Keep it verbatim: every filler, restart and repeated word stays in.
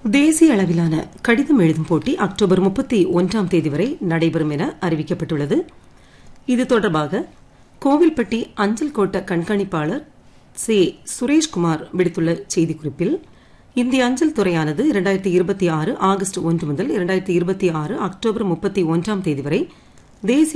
தேசிய அளவிலான கடிதம் எழுதும் போட்டி அக்டோபர் முப்பத்தி ஒன்றாம் தேதி வரை நடைபெறும் என அறிவிக்கப்பட்டுள்ளது. இது தொடர்பாக கோவில்பட்டி அஞ்சல் கோட்ட கண்காணிப்பாளர் சே சுரேஷ்குமார் விடுத்துள்ள செய்திக்குறிப்பில், இந்திய அஞ்சல் துறையானது இரண்டாயிரத்தி இருபத்தி ஆறு ஆகஸ்ட் ஒன்று முதல் இரண்டாயிரத்தி இருபத்தி ஆறு அக்டோபர் முப்பத்தி ஒன்றாம் தேதி வரை தேசிய